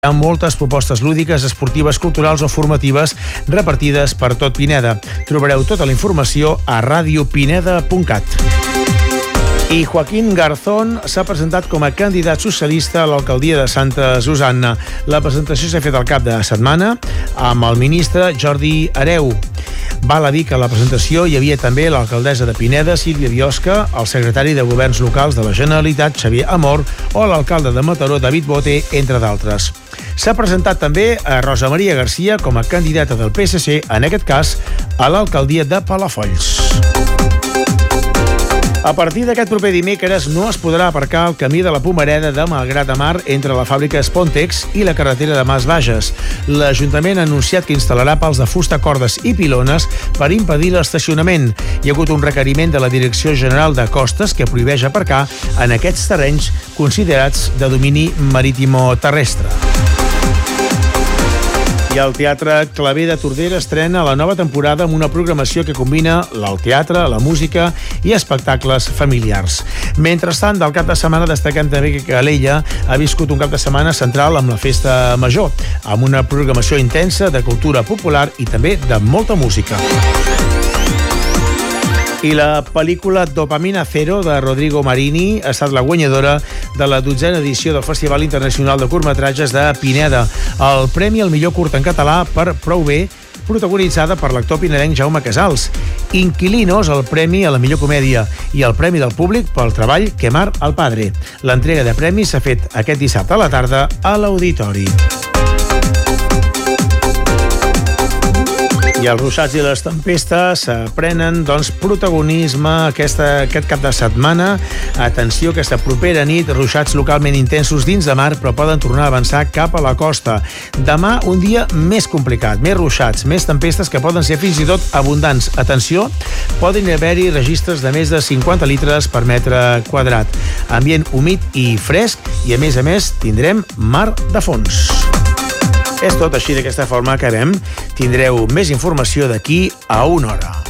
Hi ha moltes propostes lúdiques, esportives, culturals o formatives repartides per tot Pineda. Trobareu tota la informació a radiopineda.cat. I Joaquín Garzón s'ha presentat com a candidat socialista a l'alcaldia de Santa Susanna. La presentació s'ha fet al cap de setmana amb el ministre Jordi Hereu. Val a dir que a la presentació hi havia també l'alcaldessa de Pineda, Sílvia Biosca, el secretari de Governs Locals de la Generalitat, Xavier Amor, o l'alcalde de Mataró, David Bote, entre d'altres. S'ha presentat també a Rosa Maria Garcia com a candidata del PSC, en aquest cas, a l'alcaldia de Palafolls. A partir d'aquest proper dimecres no es podrà aparcar el camí de la Pomareda de Malgrat de Mar entre la fàbrica Spontex i la carretera de Mas Bages. L'Ajuntament ha anunciat que instal·larà pals de fusta, cordes i pilones per impedir l'estacionament. Hi ha hagut un requeriment de la Direcció General de Costes que prohibeix aparcar en aquests terrenys considerats de domini marítimo-terrestre. I el Teatre Claver de Tordera estrena la nova temporada amb una programació que combina el teatre, la música i espectacles familiars. Mentrestant, del cap de setmana destaquem també que Calella ha viscut un cap de setmana central amb la Festa Major, amb una programació intensa de cultura popular i també de molta música. I la pel·lícula Dopamina Zero de Rodrigo Marini ha estat la guanyadora de la 12a edició del Festival Internacional de Curtmetratges de Pineda. El premi al millor curt en català per Prou bé, protagonitzada per l'actor pinedenc Jaume Casals. Inquilinos, el premi a la millor comèdia, i el premi del públic pel treball Quemar al Padre. L'entrega de premis s'ha fet aquest dissabte a la tarda a l'Auditori. I els ruixats i les tempestes prenen, protagonisme aquest cap de setmana. Atenció, aquesta propera nit, ruixats localment intensos dins de mar, però poden tornar a avançar cap a la costa. Demà, un dia més complicat, més ruixats, més tempestes que poden ser fins i tot abundants. Atenció, poden haver-hi registres de més de 50 litres per metre quadrat. Ambient humit i fresc i, a més, tindrem mar de fons. És tot, així d'aquesta forma acabem. Tindreu més informació d'aquí a una hora.